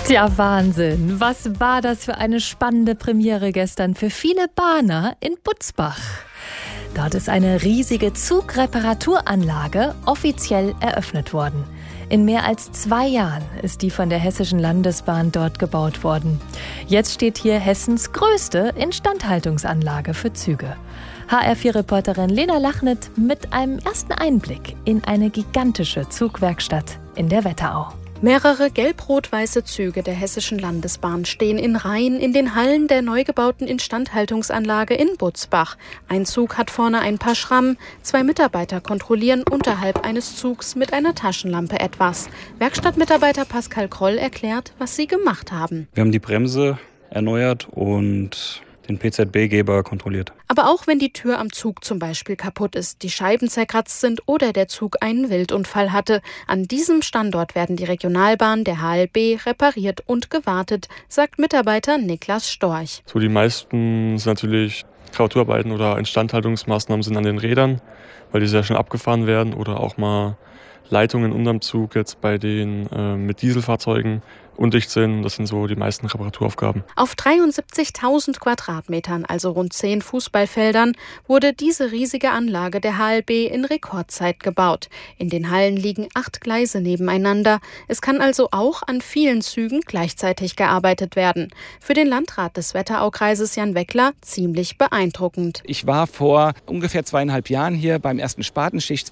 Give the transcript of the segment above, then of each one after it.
Tja, Wahnsinn. Was war das für eine spannende Premiere gestern für viele Bahner in Butzbach. Dort ist eine riesige Zugreparaturanlage offiziell eröffnet worden. In mehr als 2 Jahren ist die von der Hessischen Landesbahn dort gebaut worden. Jetzt steht hier Hessens größte Instandhaltungsanlage für Züge. HR4-Reporterin Lena Lachnet mit einem ersten Einblick in eine gigantische Zugwerkstatt in der Wetterau. Mehrere gelb-rot-weiße Züge der Hessischen Landesbahn stehen in Reihen in den Hallen der neu gebauten Instandhaltungsanlage in Butzbach. Ein Zug hat vorne ein paar Schrammen. 2 Mitarbeiter kontrollieren unterhalb eines Zugs mit einer Taschenlampe etwas. Werkstattmitarbeiter Pascal Kroll erklärt, was sie gemacht haben. Wir haben die Bremse erneuert und den PZB-Geber kontrolliert. Aber auch wenn die Tür am Zug zum Beispiel kaputt ist, die Scheiben zerkratzt sind oder der Zug einen Wildunfall hatte, an diesem Standort werden die Regionalbahnen der HLB repariert und gewartet, sagt Mitarbeiter Niklas Storch. So die meisten sind natürlich Reparaturarbeiten oder Instandhaltungsmaßnahmen sind an den Rädern, weil die sehr schnell abgefahren werden oder auch mal Leitungen unterm Zug jetzt bei den mit Dieselfahrzeugen undicht sind. Das sind so die meisten Reparaturaufgaben. Auf 73.000 Quadratmetern, also rund 10 Fußballfeldern, wurde diese riesige Anlage der HLB in Rekordzeit gebaut. In den Hallen liegen 8 Gleise nebeneinander. Es kann also auch an vielen Zügen gleichzeitig gearbeitet werden. Für den Landrat des Wetteraukreises Jan Weckler ziemlich beeindruckend. Ich war vor ungefähr 2,5 Jahren hier beim ersten Spatenstich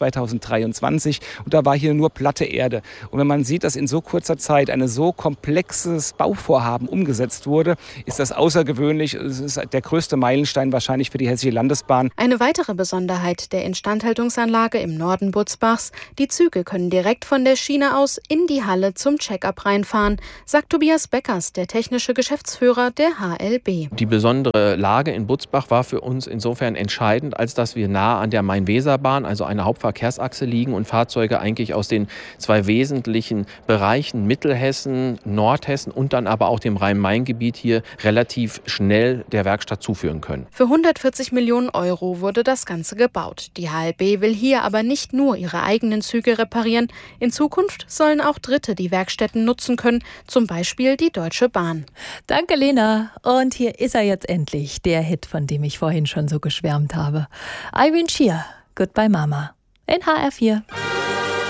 2023 und da war hier nur platte Erde. Und wenn man sieht, dass in so kurzer Zeit eine so komplexes Bauvorhaben umgesetzt wurde, ist das außergewöhnlich. Es ist der größte Meilenstein wahrscheinlich für die Hessische Landesbahn. Eine weitere Besonderheit der Instandhaltungsanlage im Norden Butzbachs: Die Züge können direkt von der Schiene aus in die Halle zum Check-up reinfahren, sagt Tobias Beckers, der technische Geschäftsführer der HLB. Die besondere Lage in Butzbach war für uns insofern entscheidend, als dass wir nah an der Main-Weser-Bahn, also einer Hauptverkehrsachse, liegen und Fahrzeuge eigentlich aus den 2 wesentlichen Bereichen Mittelhessen, Nordhessen und dann aber auch dem Rhein-Main-Gebiet hier relativ schnell der Werkstatt zuführen können. Für 140 Millionen Euro wurde das Ganze gebaut. Die HLB will hier aber nicht nur ihre eigenen Züge reparieren. In Zukunft sollen auch Dritte die Werkstätten nutzen können, zum Beispiel die Deutsche Bahn. Danke, Lena. Und hier ist er jetzt endlich, der Hit, von dem ich vorhin schon so geschwärmt habe. Irene Shear, Goodbye Mama, in HR4.